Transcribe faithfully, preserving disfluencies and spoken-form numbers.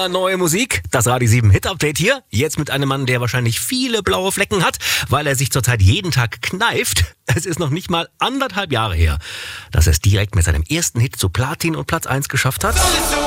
Mehr neue Musik, das Radio sieben Hit Update hier. Jetzt mit einem Mann, der wahrscheinlich viele blaue Flecken hat, weil er sich zurzeit jeden Tag kneift. Es ist noch nicht mal anderthalb Jahre her, dass er es direkt mit seinem ersten Hit zu Platin und Platz eins geschafft hat.